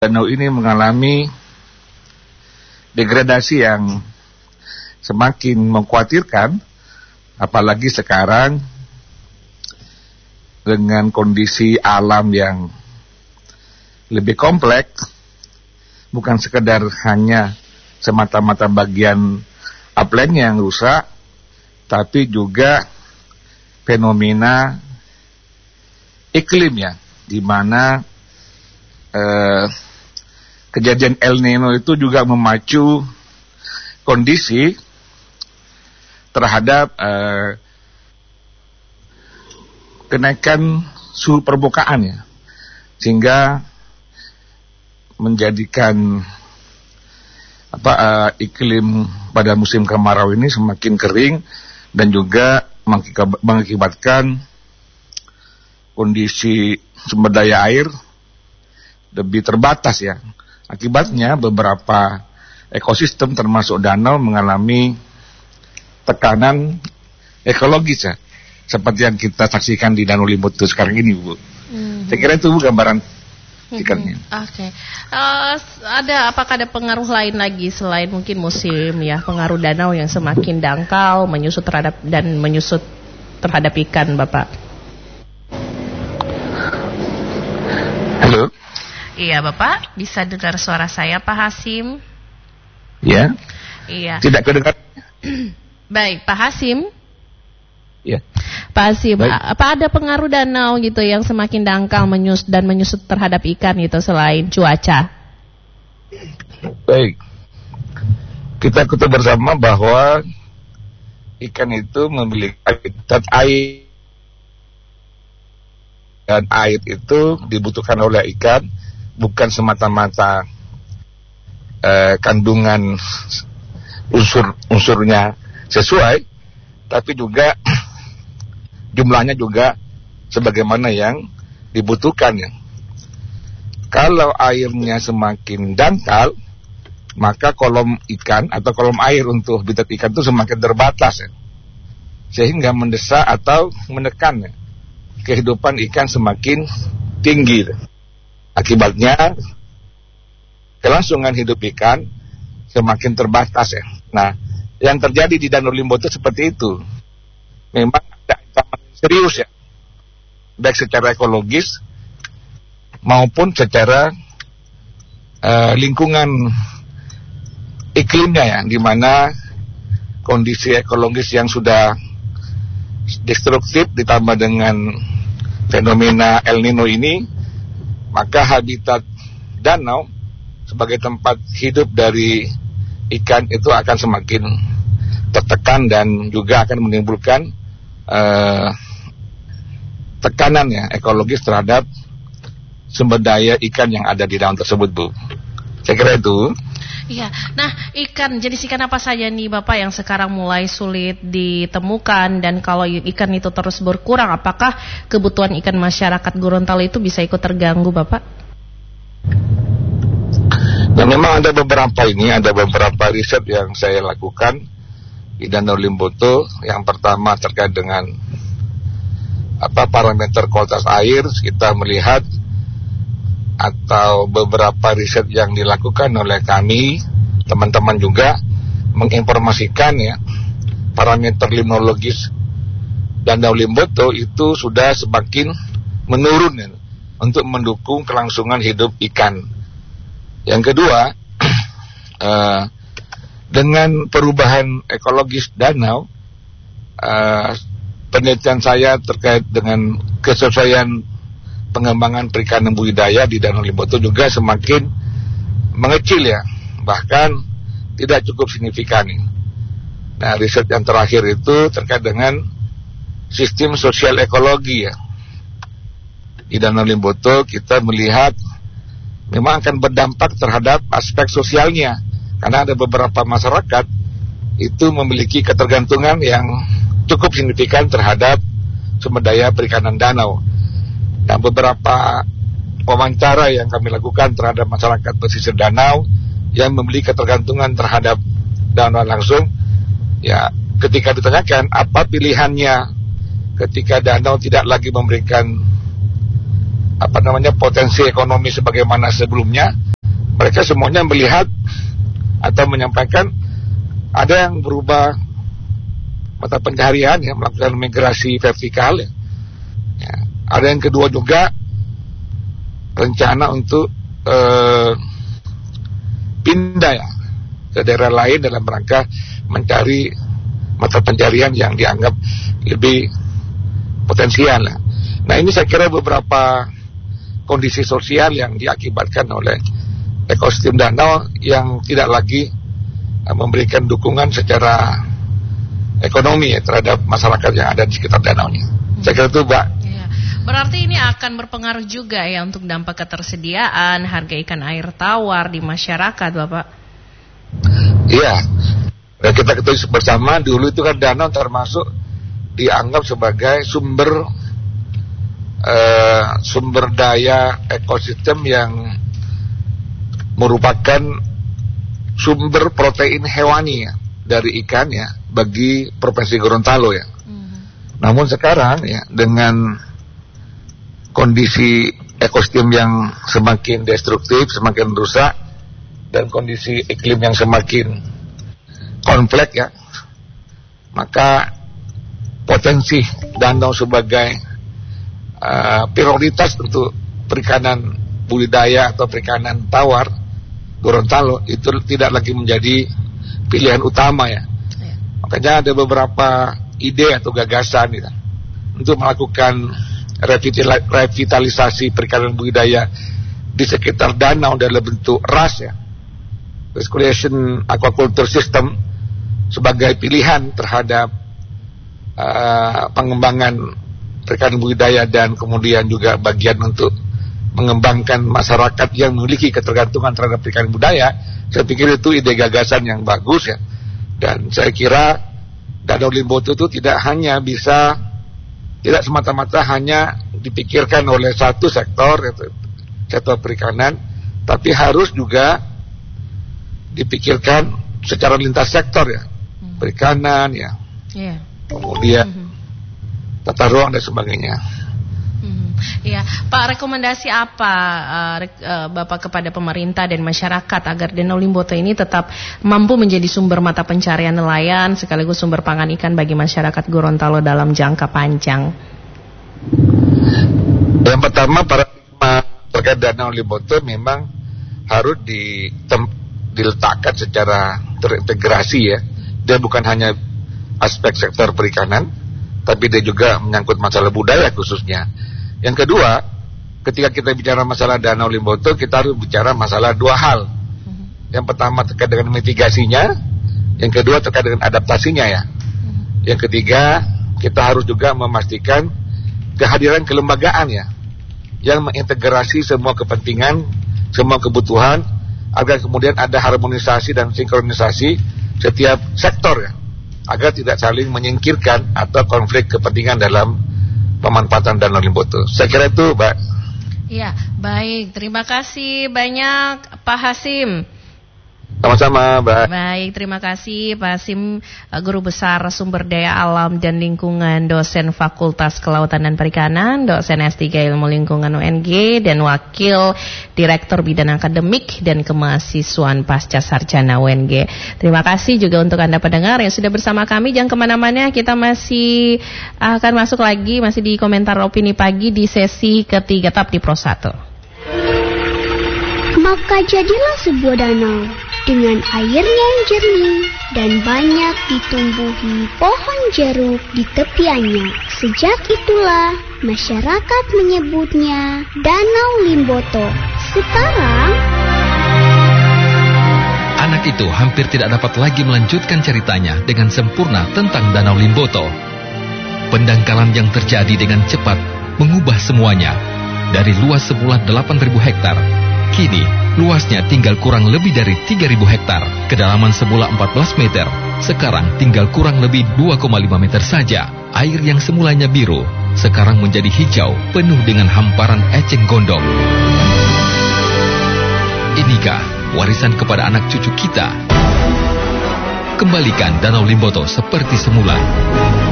danau ini mengalami degradasi yang semakin mengkhawatirkan, apalagi sekarang dengan kondisi alam yang lebih kompleks, bukan sekedar hanya semata-mata bagian uplandnya yang rusak, tapi juga fenomena iklimnya, di mana kejadian El Nino itu juga memacu kondisi terhadap kenaikan suhu permukaannya, sehingga menjadikan iklim pada musim kemarau ini semakin kering dan juga mengakibatkan kondisi sumber daya air lebih terbatas ya. Akibatnya beberapa ekosistem termasuk danau mengalami tekanan ekologis ya, seperti yang kita saksikan di Danau Limboto sekarang ini, Bu. Saya kira itu gambaran singkatnya. Oke. Apakah ada pengaruh lain lagi selain mungkin musim ya, pengaruh danau yang semakin dangkal, menyusut terhadap ikan, Bapak? Halo. Iya, Bapak, bisa dengar suara saya, Pak Hasim? Ya. Iya. Tidak kedengar. Baik, Pak Hasim. Ya. Pak Hasim, apa ada pengaruh danau gitu yang semakin dangkal menyusut terhadap ikan gitu selain cuaca? Baik. Kita ketahui bersama bahwa ikan itu memiliki habitat air, dan air itu dibutuhkan oleh ikan bukan semata-mata kandungan unsur-unsurnya sesuai, tapi juga jumlahnya juga sebagaimana yang dibutuhkan ya. Kalau airnya semakin dangkal, maka kolom ikan atau kolom air untuk habitat ikan itu semakin terbatas ya, sehingga mendesak atau menekan ya, kehidupan ikan semakin tinggi. Akibatnya kelangsungan hidup ikan semakin terbatas ya. Nah, yang terjadi di Danau Limboto seperti itu. Memang ada ancaman serius ya, baik secara ekologis maupun secara lingkungan iklimnya ya, di mana kondisi ekologis yang sudah destruktif ditambah dengan fenomena El Nino ini, maka habitat danau sebagai tempat hidup dari ikan itu akan semakin tertekan dan juga akan menimbulkan tekanan ya ekologis terhadap sumber daya ikan yang ada di danau tersebut, Bu. Saya kira itu. Iya. Nah, jenis ikan apa saja nih Bapak yang sekarang mulai sulit ditemukan, dan kalau ikan itu terus berkurang, apakah kebutuhan ikan masyarakat Gorontalo itu bisa ikut terganggu, Bapak? Nah, memang ada beberapa riset yang saya lakukan di Danau Limboto. Yang pertama terkait dengan parameter kualitas air. Kita melihat atau beberapa riset yang dilakukan oleh kami, teman-teman juga menginformasikan ya, parameter limnologis Danau Limboto itu sudah semakin menurun ya, untuk mendukung kelangsungan hidup ikan. Yang kedua, dengan perubahan ekologis danau, penelitian saya terkait dengan kesesuaian pengembangan perikanan budidaya di Danau Limboto juga semakin mengecil ya, bahkan tidak cukup signifikan. Nah, riset yang terakhir itu terkait dengan sistem sosial ekologi ya. Di Danau Limboto kita melihat memang akan berdampak terhadap aspek sosialnya, karena ada beberapa masyarakat itu memiliki ketergantungan yang cukup signifikan terhadap sumber daya perikanan danau. Dan beberapa wawancara yang kami lakukan terhadap masyarakat pesisir danau yang memiliki ketergantungan terhadap danau langsung, ya ketika ditanyakan apa pilihannya ketika danau tidak lagi memberikan potensi ekonomi sebagaimana sebelumnya, mereka semuanya melihat atau menyampaikan ada yang berubah mata pencaharian ya, melakukan migrasi vertikal ya. Ada yang kedua juga rencana untuk pindah ya ke daerah lain dalam rangka mencari mata pencarian yang dianggap lebih potensial lah. Nah, ini saya kira beberapa kondisi sosial yang diakibatkan oleh ekosistem danau yang tidak lagi memberikan dukungan secara ekonomi ya, terhadap masyarakat yang ada di sekitar danaunya. Saya kira itu, Mbak. Berarti ini akan berpengaruh juga ya untuk dampak ketersediaan harga ikan air tawar di masyarakat, Bapak? Iya. Dan kita ketahui bersama dulu itu kan danau termasuk dianggap sebagai sumber daya ekosistem yang merupakan sumber protein hewani ya, dari ikan ya bagi Provinsi Gorontalo ya. Namun sekarang ya dengan kondisi ekosistem yang semakin destruktif, semakin rusak, dan kondisi iklim yang semakin kompleks ya, maka potensi danau sebagai prioritas untuk perikanan budidaya atau perikanan tawar Gorontalo itu tidak lagi menjadi pilihan utama ya. Makanya ada beberapa ide atau gagasan ya, untuk melakukan revitalisasi perikanan budidaya di sekitar danau dalam bentuk RAS ya, Recreation Aquaculture System, sebagai pilihan terhadap pengembangan perikanan budidaya dan kemudian juga bagian untuk mengembangkan masyarakat yang memiliki ketergantungan terhadap perikanan budaya. Saya pikir itu ide gagasan yang bagus ya, dan saya kira Danau Limboto itu tidak semata-mata hanya dipikirkan oleh satu sektor, yaitu sektor perikanan, tapi harus juga dipikirkan secara lintas sektor ya, perikanan ya, kemudian tata ruang dan sebagainya. Ya, Pak, rekomendasi apa Bapak kepada pemerintah dan masyarakat agar Danau Limboto ini tetap mampu menjadi sumber mata pencarian nelayan sekaligus sumber pangan ikan bagi masyarakat Gorontalo dalam jangka panjang? Yang pertama, paradigma terkait Danau Limboto memang harus diletakkan secara terintegrasi ya. Dia bukan hanya aspek sektor perikanan, tapi dia juga menyangkut masalah budaya khususnya. Yang kedua, ketika kita bicara masalah Danau Limboto, kita harus bicara masalah dua hal. Yang pertama terkait dengan mitigasinya, yang kedua terkait dengan adaptasinya ya. Yang ketiga, kita harus juga memastikan kehadiran kelembagaan ya, yang mengintegrasi semua kepentingan, semua kebutuhan, agar kemudian ada harmonisasi dan sinkronisasi setiap sektor ya, agar tidak saling menyingkirkan atau konflik kepentingan dalam pemanfaatan Danau Limboto. Saya kira itu, Mbak. Iya, baik. Terima kasih banyak, Pak Hasim. Sama-sama, Mbak. Baik, terima kasih Pak Hasim, Guru Besar Sumber Daya Alam dan Lingkungan, dosen Fakultas Kelautan dan Perikanan, dosen S3 Ilmu Lingkungan UNG, dan Wakil Direktur Bidang Akademik dan Kemahasiswaan Pasca Sarjana UNG. Terima kasih juga untuk Anda pendengar yang sudah bersama kami. Jangan kemana-mana, kita masih akan masuk lagi, masih di komentar opini pagi di sesi ketiga, tetap di Pro 1. Maka jadilah sebuah danau dengan airnya yang jernih dan banyak ditumbuhi pohon jeruk di tepiannya. Sejak itulah masyarakat menyebutnya Danau Limboto. Sekarang anak itu hampir tidak dapat lagi melanjutkan ceritanya dengan sempurna tentang Danau Limboto. Pendangkalan yang terjadi dengan cepat mengubah semuanya. Dari luas semula 8.000 hektar, kini luasnya tinggal kurang lebih dari 3.000 hektar. Kedalaman semula 14 meter, sekarang tinggal kurang lebih 2,5 meter saja. Air yang semulanya biru, sekarang menjadi hijau, penuh dengan hamparan eceng gondok. Inikah warisan kepada anak cucu kita? Kembalikan Danau Limboto seperti semula.